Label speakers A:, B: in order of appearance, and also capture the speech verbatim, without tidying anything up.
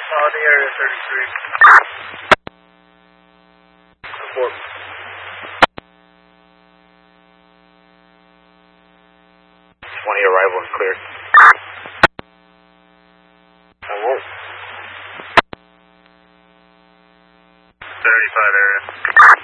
A: Uh, the area thirty-three. Report.
B: twenty arrival is cleared.
A: Report.
B: thirty-five area.